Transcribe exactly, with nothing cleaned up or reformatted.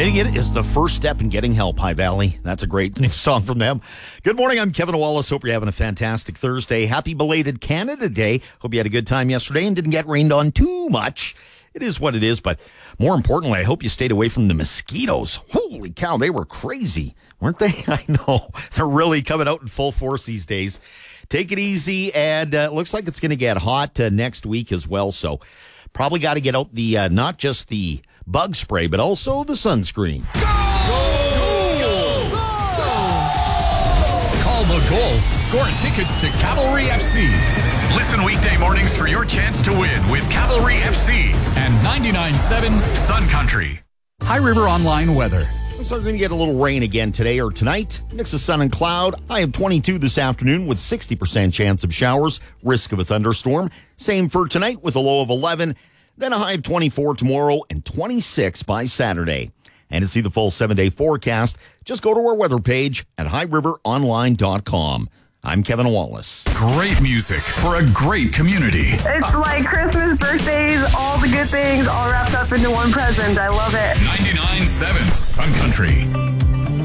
Admitting it is the first step in getting help, High Valley. That's a great new song from them. Good morning, I'm Kevin Wallace. Hope you're having a fantastic Thursday. Happy belated Canada Day. Hope you had a good time yesterday and didn't get rained on too much. It is what it is, but more importantly, I hope you stayed away from the mosquitoes. Holy cow, they were crazy, weren't they? I know. They're really coming out in full force these days. Take it easy, and uh, it looks like it's going to get hot uh, next week as well, so probably got to get out the, uh, not just the bug spray, but also the sunscreen. Go! Go! Go! Go! Call the goal. Score tickets to Cavalry F C. Listen weekday mornings for your chance to win with Cavalry F C and ninety-nine point seven Sun Country. High River Online weather. So we're going to get a little rain again today or tonight. Mix of sun and cloud. High of twenty-two this afternoon with sixty percent chance of showers. Risk of a thunderstorm. Same for tonight with a low of eleven. Then a high of twenty-four tomorrow and twenty-six by Saturday. And to see the full seven-day forecast, just go to our weather page at high river online dot com. I'm Kevin Wallace. Great music for a great community. It's like Christmas, birthdays, all the good things all wrapped up into one present. I love it. ninety-nine point seven Sun Country.